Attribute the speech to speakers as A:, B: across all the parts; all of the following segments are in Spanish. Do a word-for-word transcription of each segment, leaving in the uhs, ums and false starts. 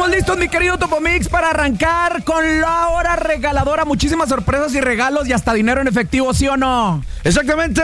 A: estamos listos, mi querido Topomix, para arrancar con la hora regaladora. Muchísimas sorpresas y regalos y hasta dinero en efectivo, ¿sí o no?
B: Exactamente,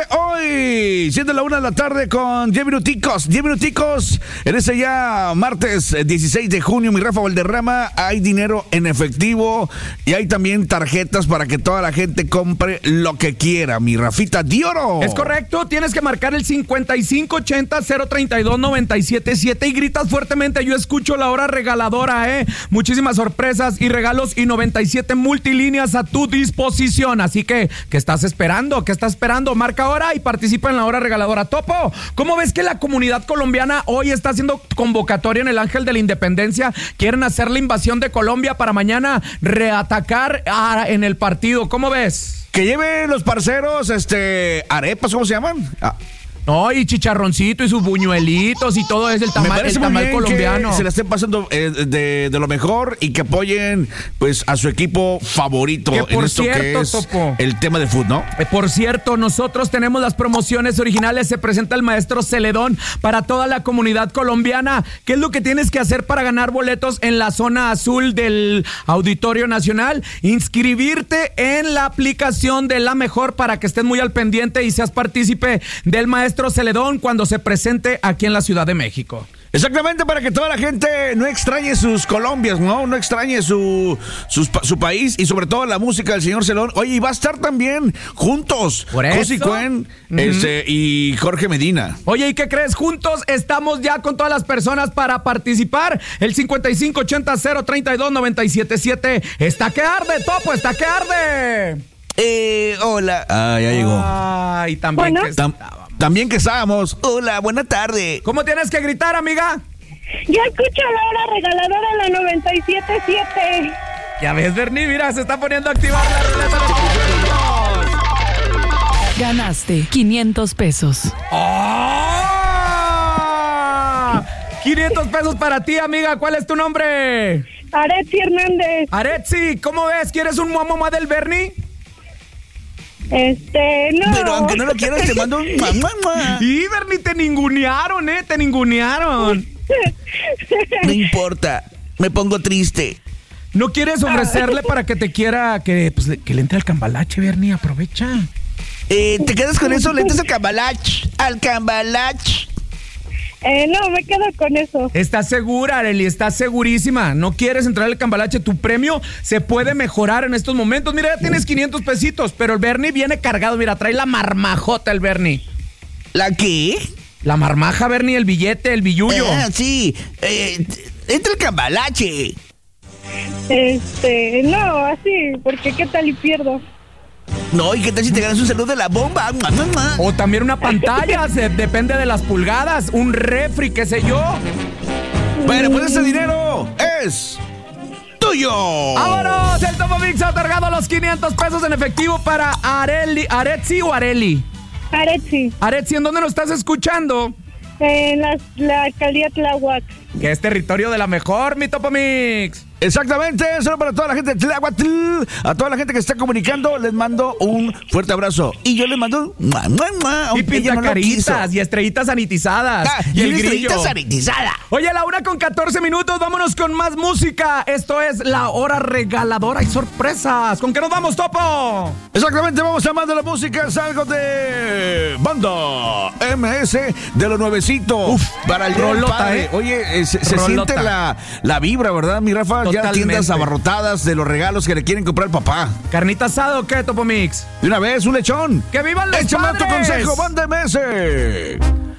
B: hoy, siendo la una de la tarde con diez minuticos, diez minuticos, en ese ya martes dieciséis de junio, mi Rafa Valderrama, hay dinero en efectivo y hay también tarjetas para que toda la gente compre lo que quiera, mi Rafita de Oro.
A: Es correcto, tienes que marcar el cincuenta y cinco ochenta cero treinta y dos noventa y siete siete y gritas fuertemente, yo escucho la hora regaladora, ¿eh? Muchísimas sorpresas y regalos y noventa y siete multilíneas a tu disposición. Así que, ¿qué estás esperando? ¿Qué estás esperando? Marca ahora y participa en la hora regaladora. Topo, ¿cómo ves que la comunidad colombiana hoy está haciendo convocatoria en el Ángel de la Independencia? Quieren hacer la invasión de Colombia para mañana reatacar a, en el partido. ¿Cómo ves?
B: Que lleven los parceros, este, arepas, ¿cómo se llaman? Ah.
A: No, y chicharroncito y sus buñuelitos y todo es el tamal, el tamal colombiano.
B: Que se la estén pasando eh, de, de lo mejor y que apoyen pues a su equipo favorito
A: que por
B: en esto
A: cierto,
B: que es
A: Topo,
B: el tema de fútbol, ¿no?
A: Eh, por cierto, nosotros tenemos las promociones originales. Se presenta el maestro Celedón para toda la comunidad colombiana. ¿Qué es lo que tienes que hacer para ganar boletos en la zona azul del Auditorio Nacional? Inscribirte en la aplicación de La Mejor para que estés muy al pendiente y seas partícipe del maestro Celedón cuando se presente aquí en la Ciudad de México.
B: Exactamente, para que toda la gente no extrañe sus Colombias, ¿no? No extrañe su, su, su país y sobre todo la música del señor Celedón. Oye, y va a estar también juntos José Cuen uh-huh. este, y Jorge Medina.
A: Oye, ¿y qué crees? Juntos estamos ya con todas las personas para participar. El cincuenta y cinco ochenta cero treinta y dos noventa y siete siete. Está que arde, Topo, está que arde.
B: Eh, hola. Ah, ya llegó.
A: Ay, también
B: bueno.
A: que
B: Tam- También que estábamos. Hola, buena tarde.
A: ¿Cómo tienes que gritar, amiga?
C: Yo escucho la hora regaladora en la noventa y siete siete.
A: Ya ves, Bernie, mira, se está poniendo a activar la ruleta de los pesos.
D: Ganaste quinientos pesos.
A: ¡Oh! quinientos pesos para ti, amiga. ¿Cuál es tu nombre?
C: Aretsi Hernández.
A: Aretsi, ¿cómo ves? ¿Quieres un mamá del Bernie?
C: Este, no.
B: Pero aunque no lo quieras, te mando un mamá.
A: Y Bernie, te ningunearon, ¿eh? Te ningunearon.
B: No importa, me pongo triste.
A: ¿No quieres ofrecerle para que te quiera, que, pues, que le entre al cambalache, Bernie? Aprovecha.
B: Eh, ¿te quedas con eso? ¿Le entras al cambalache? Al cambalache.
C: Eh, no, me quedo con eso.
A: ¿Estás segura, Arely? ¿Estás segurísima? ¿No quieres entrar al cambalache? Tu premio se puede mejorar en estos momentos. Mira, ya tienes quinientos pesitos, pero el Bernie viene cargado. Mira, trae la marmajota el Bernie.
B: ¿La qué?
A: La marmaja, Bernie, el billete, el billullo.
B: Ah, sí. Eh, entra el cambalache.
C: Este, no, así, porque qué tal y pierdo.
B: No, ¿y qué tal si te ganas un saludo de la bomba?
A: O también una pantalla, se, depende de las pulgadas, un refri, qué sé yo.
B: Bueno, pues ese dinero es tuyo.
A: ¡Vámonos! El Topomix ha otorgado los quinientos pesos en efectivo para Arely, Aretsi o Arely.
C: Aretsi.
A: Aretsi, ¿en dónde nos estás escuchando?
C: En la, la alcaldía Tláhuac.
A: Que es territorio de La Mejor, mi Topomix.
B: Exactamente, solo para toda la gente de Tláhuac, a toda la gente que está comunicando, les mando un fuerte abrazo. Y yo les mando un mua, mua, mua,
A: y pintacaritas
B: no
A: y estrellitas sanitizadas.
B: Ah,
A: y, y
B: el
A: el grillo.
B: estrellita sanitizada.
A: Oye, a la una con catorce minutos, vámonos con más música. Esto es la hora regaladora y sorpresas. ¿Con qué nos vamos, Topo?
B: Exactamente, vamos a más de la música. Es algo de Banda M S de lo nuevecito.
A: Uf,
B: para el
A: rolota,
B: ¿eh? Oye, eh, se, se
A: rolota.
B: siente la, la vibra, ¿verdad, mi Rafa?
A: Totalmente.
B: Ya tiendas abarrotadas de los regalos que le quieren comprar al papá.
A: ¿Carnita asada o qué, Topomix?
B: De una vez, un lechón.
A: ¡Que vivan los
B: Échame
A: padres!
B: tu consejo, Banda M S.